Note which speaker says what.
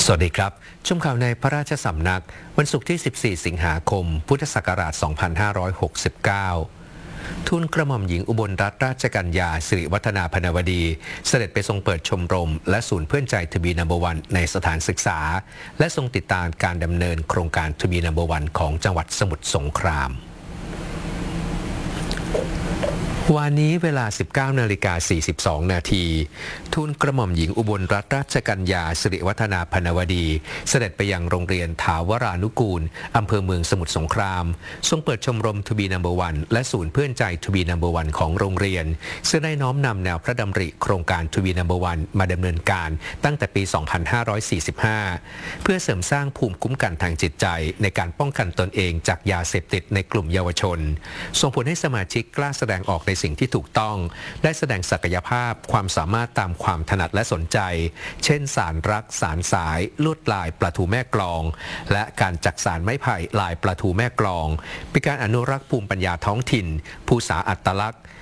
Speaker 1: สวัสดีครับชมข่าวในพระราชสำนักวันศุกร์ที่ 14 สิงหาคม พุทธศักราช 2569 ทูลกระหม่อมหญิงอุบลรัตนราชกัญญาสิริวัฒนาพนวดี เสด็จไปทรงเปิดชมรมและศูนย์เพื่อนใจทูบีนัมเบอร์วันในสถานศึกษา และทรงติดตามการดำเนินโครงการทูบีนัมเบอร์วันของจังหวัดสมุทรสงครามวันนี้เวลา 19:42 นาทีทูลกระหม่อมหญิงอุบลรัตนราชกัญญาสิริวัฒนาพนวดีเสด็จไปยังโรงเรียนถาวรานุกูลอำเภอเมืองสมุทรสงครามทรงเปิดชมรมทูบีนัมเบอร์วันและศูนย์เพื่อนใจทูบีนัมเบอร์วันของโรงเรียนซึ่งได้น้อมนำแนวพระดำริโครงการทูบีนัมเบอร์วันมาดำเนินการตั้งแต่ปี 2545 เพื่อเสริมสร้างภูมิคุ้มกันทางจิตใจในการป้องกันตนเองจากยาเสพติดในกลุ่มเยาวชนส่งผลให้สมาชิกกล้าแสดงออกในสิ่งที่ถูกต้องได้แสดงศักยภาพความสามารถตามความถนัดและสนใจเช่นสารรักสารสายลวดลายปลาทูแม่กลองและการจักสารไม้ไผ่ลายปลาทูแม่กลองเป็นการอนุรักษ์ภูมิปัญญาท้องถิ่นภูษาอัตลักษณ์